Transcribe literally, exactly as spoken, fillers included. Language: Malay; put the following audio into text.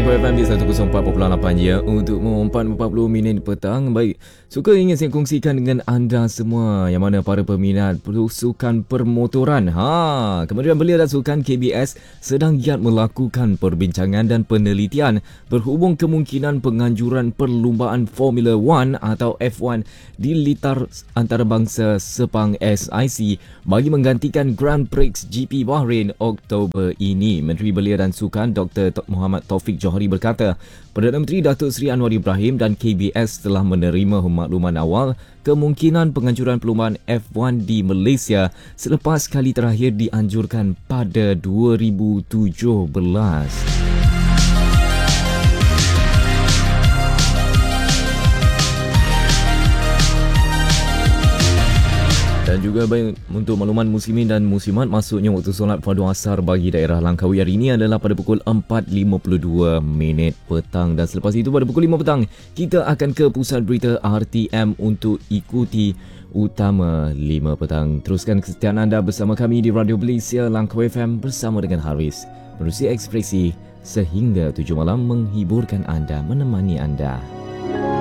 Langkah F M di seratus empat perpuluhan lapan ya untuk empat empat puluh minit petang. Baik, suka ingin saya kongsikan dengan anda semua yang mana para peminat sukan permotoran. Ha, Kementerian Belia dan Sukan K B S sedang giat melakukan perbincangan dan penelitian berhubung kemungkinan penganjuran perlumbaan Formula One atau F one di litar antarabangsa Sepang S I C bagi menggantikan Grand Prix G P Bahrain Oktober ini. Menteri Belia dan Sukan Doktor Muhammad Taufik Johari berkata, Perdana Menteri Datuk Seri Anwar Ibrahim dan K B S telah menerima makluman awal kemungkinan penganjuran perlumbaan F one di Malaysia selepas kali terakhir dianjurkan pada dua ribu tujuh belas. Dan juga baik untuk makluman muslimin dan muslimat, masuknya waktu solat fardu asar bagi daerah Langkawi hari ini adalah pada pukul empat lima puluh dua minit petang. Dan selepas itu pada pukul lima petang, kita akan ke pusat berita R T M untuk ikuti utama lima petang. Teruskan kesetiaan anda bersama kami di Radio Malaysia Langkawi F M bersama dengan Haris. Menerusi ekspresi sehingga tujuh malam menghiburkan anda, menemani anda.